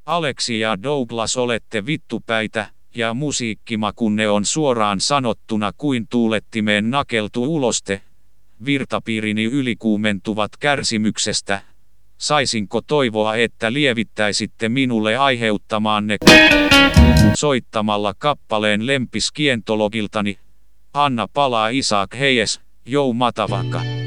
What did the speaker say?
Aleksi ja Douglas olette vittupäitä, ja musiikkimakunne on suoraan sanottuna kuin tuulettimeen nakeltu uloste. Virtapiirini ylikuumentuvat kärsimyksestä. Saisinko toivoa, että lievittäisitte minulle aiheuttamaanne soittamalla kappaleen lempiskientologiltani? Anna palaa Isaac Hayes, Joe Matavaka.